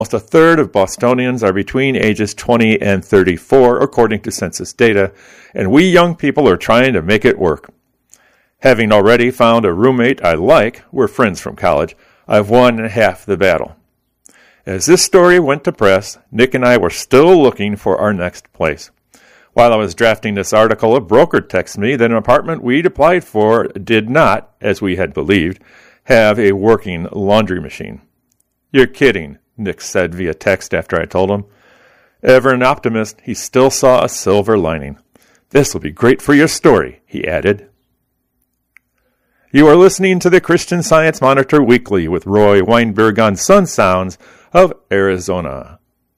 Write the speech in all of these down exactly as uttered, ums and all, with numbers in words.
Almost a third of Bostonians are between ages twenty and thirty-four, according to census data, and we young people are trying to make it work. Having already found a roommate I like, we're friends from college, I've won half the battle. As this story went to press, Nick and I were still looking for our next place. While I was drafting this article, a broker texted me that an apartment we'd applied for did not, as we had believed, have a working laundry machine. You're kidding, Nick said via text after I told him. Ever an optimist, he still saw a silver lining. This will be great for your story, he added. You are listening to the Christian Science Monitor Weekly with Roy Weinberg on Sun Sounds of Arizona.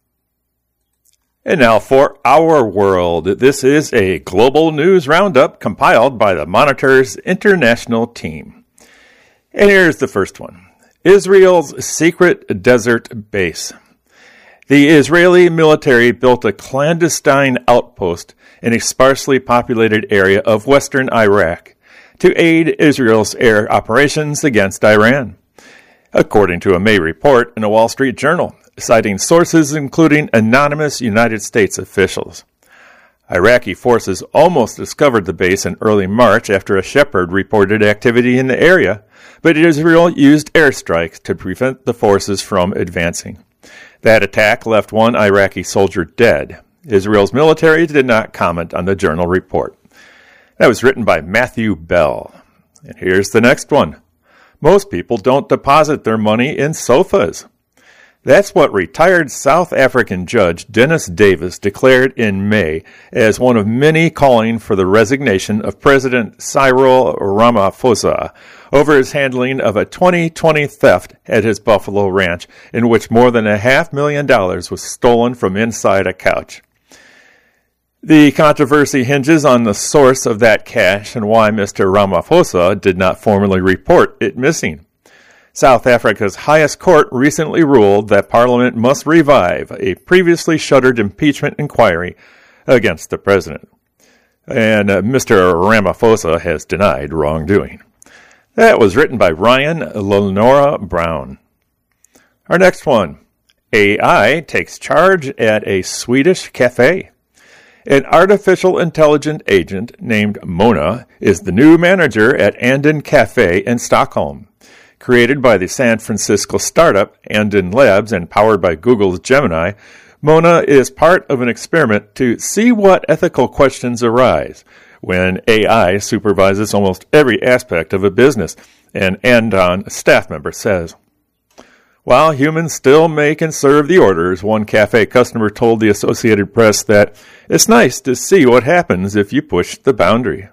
And now for Our World. This is a global news roundup compiled by the Monitor's international team. And here's the first one. Israel's secret desert base. The Israeli military built a clandestine outpost in a sparsely populated area of western Iraq to aid Israel's air operations against Iran, according to a May report in a Wall Street Journal, citing sources including anonymous United States officials. Iraqi forces almost discovered the base in early March after a shepherd reported activity in the area, but Israel used airstrikes to prevent the forces from advancing. That attack left one Iraqi soldier dead. Israel's military did not comment on the journal report. That was written by Matthew Bell. And here's the next one. Most people don't deposit their money in sofas. That's what retired South African judge Dennis Davis declared in May as one of many calling for the resignation of President Cyril Ramaphosa over his handling of a twenty twenty theft at his Buffalo ranch in which more than a half million dollars was stolen from inside a couch. The controversy hinges on the source of that cash and why Mister Ramaphosa did not formally report it missing. South Africa's highest court recently ruled that Parliament must revive a previously shuttered impeachment inquiry against the president. And uh, Mister Ramaphosa has denied wrongdoing. That was written by Ryan Lenora Brown. Our next one. A I takes charge at a Swedish cafe. An artificial intelligent agent named Mona is the new manager at Anden Cafe in Stockholm. Created by the San Francisco startup Anden Labs and powered by Google's Gemini, Mona is part of an experiment to see what ethical questions arise when A I supervises almost every aspect of a business, an Andon staff member says. While humans still make and serve the orders, one cafe customer told the Associated Press that it's nice to see what happens if you push the boundary.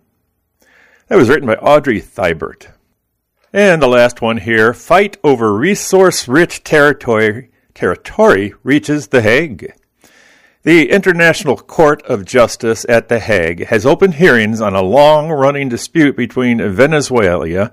That was written by Audrey Thibert. And the last one here, fight over resource-rich territory, territory reaches The Hague. The International Court of Justice at The Hague has opened hearings on a long-running dispute between Venezuela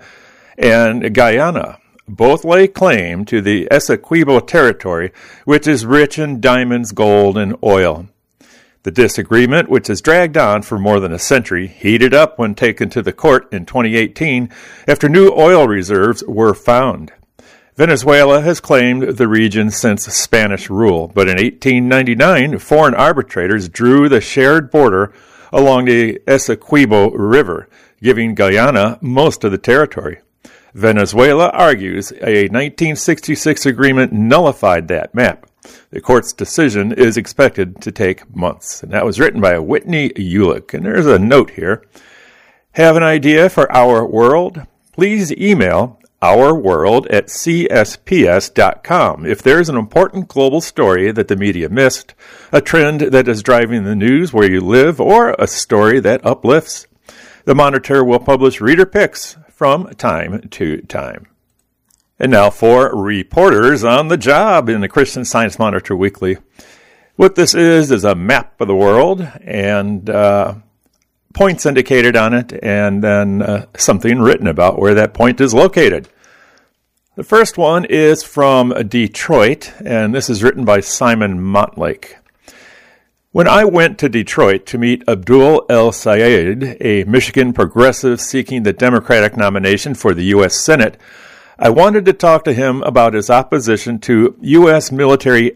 and Guyana. Both lay claim to the Essequibo territory, which is rich in diamonds, gold, and oil. The disagreement, which has dragged on for more than a century, heated up when taken to the court in twenty eighteen after new oil reserves were found. Venezuela has claimed the region since Spanish rule, but in eighteen ninety-nine, foreign arbitrators drew the shared border along the Essequibo River, giving Guyana most of the territory. Venezuela argues a nineteen sixty-six agreement nullified that map. The court's decision is expected to take months. And that was written by Whitney Ulick. And there's a note here. Have an idea for Our World? Please email ourworld at c s p s dot com if there's an important global story that the media missed, a trend that is driving the news where you live, or a story that uplifts. The Monitor will publish reader picks from time to time. And now for reporters on the job in the Christian Science Monitor Weekly. What this is is a map of the world and uh, points indicated on it, and then uh, something written about where that point is located. The first one is from Detroit, and this is written by Simon Montlake. When I went to Detroit to meet Abdul El-Sayed, a Michigan progressive seeking the Democratic nomination for the U S Senate, I wanted to talk to him about his opposition to U S military